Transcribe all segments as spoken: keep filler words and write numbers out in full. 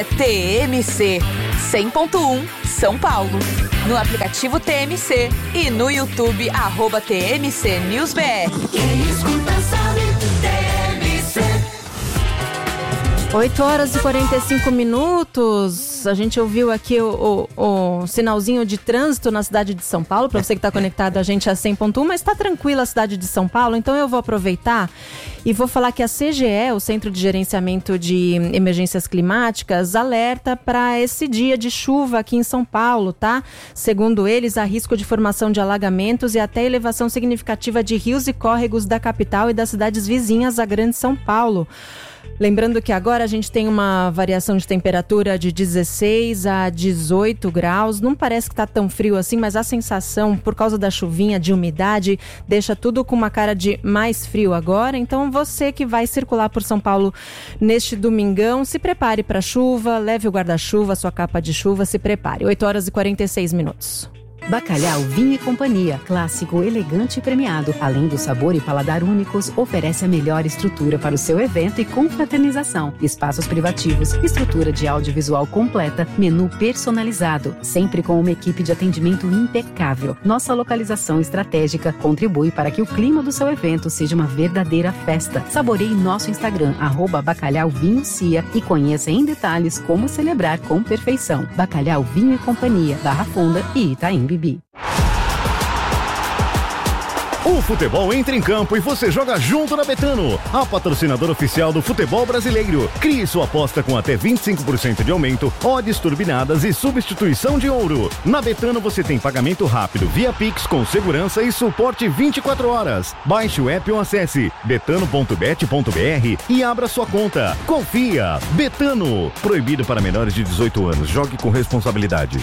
T M C cem ponto um São Paulo. No aplicativo T M C e no YouTube, arroba T M C News B R. Quem escuta sabe, T M C. oito horas e quarenta e cinco minutos. A gente ouviu aqui o, o, o sinalzinho de trânsito na cidade de São Paulo, para você que está conectado a gente a cem ponto um, mas está tranquila a cidade de São Paulo, então eu vou aproveitar e vou falar que a C G E, o Centro de Gerenciamento de Emergências Climáticas, alerta para esse dia de chuva aqui em São Paulo, tá? Segundo eles, há risco de formação de alagamentos e até elevação significativa de rios e córregos da capital e das cidades vizinhas à Grande São Paulo. Lembrando que agora a gente tem uma variação de temperatura de dezesseis a dezoito graus. Não parece que está tão frio assim, mas a sensação, por causa da chuvinha, de umidade, deixa tudo com uma cara de mais frio agora. Então você que vai circular por São Paulo neste domingão, se prepare para a chuva, leve o guarda-chuva, sua capa de chuva, se prepare. oito horas e quarenta e seis minutos. Bacalhau Vinho e Companhia, clássico, elegante e premiado. Além do sabor e paladar únicos, oferece a melhor estrutura para o seu evento e confraternização. Espaços privativos, estrutura de audiovisual completa, menu personalizado, sempre com uma equipe de atendimento impecável. Nossa localização estratégica contribui para que o clima do seu evento seja uma verdadeira festa. Saboreie nosso Instagram, arroba Bacalhau Vinho Cia, e conheça em detalhes como celebrar com perfeição. Bacalhau Vinho e Companhia, Barra Funda e Itaim Bibi. O futebol entra em campo e você joga junto na Betano, a patrocinadora oficial do futebol brasileiro. Crie sua aposta com até vinte e cinco por cento de aumento, odds turbinadas e substituição de ouro. Na Betano você tem pagamento rápido via Pix com segurança e suporte vinte e quatro horas. Baixe o app ou acesse betano ponto bet ponto b r e abra sua conta. Confia! Betano. Proibido para menores de dezoito anos. Jogue com responsabilidade.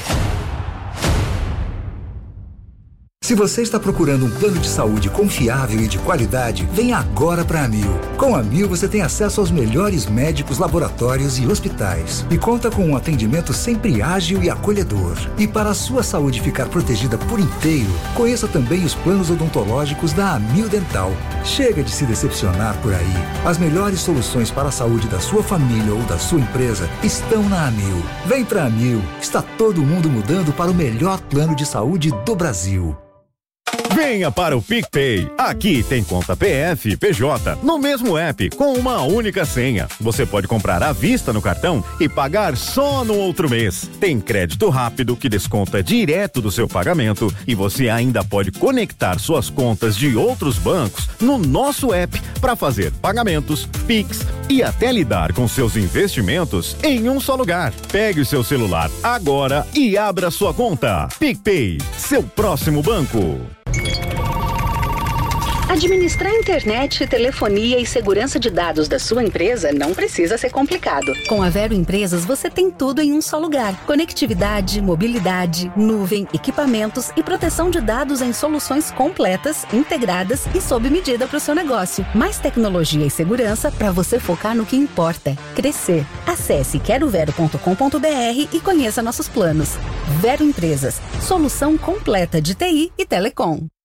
Se você está procurando um plano de saúde confiável e de qualidade, venha agora para a Amil. Com a Amil você tem acesso aos melhores médicos, laboratórios e hospitais. E conta com um atendimento sempre ágil e acolhedor. E para a sua saúde ficar protegida por inteiro, conheça também os planos odontológicos da Amil Dental. Chega de se decepcionar por aí. As melhores soluções para a saúde da sua família ou da sua empresa estão na Amil. Vem para a Amil. Está todo mundo mudando para o melhor plano de saúde do Brasil. Venha para o PicPay. Aqui tem conta P F e P J no mesmo app, com uma única senha. Você pode comprar à vista no cartão e pagar só no outro mês. Tem crédito rápido que desconta direto do seu pagamento e você ainda pode conectar suas contas de outros bancos no nosso app para fazer pagamentos, Pix e até lidar com seus investimentos em um só lugar. Pegue o seu celular agora e abra sua conta. PicPay, seu próximo banco. Administrar internet, telefonia e segurança de dados da sua empresa não precisa ser complicado. Com a Vero Empresas, você tem tudo em um só lugar. Conectividade, mobilidade, nuvem, equipamentos e proteção de dados em soluções completas, integradas e sob medida para o seu negócio. Mais tecnologia e segurança para você focar no que importa: crescer. Acesse quero vero ponto com ponto b r e conheça nossos planos. Vero Empresas, solução completa de T I e telecom.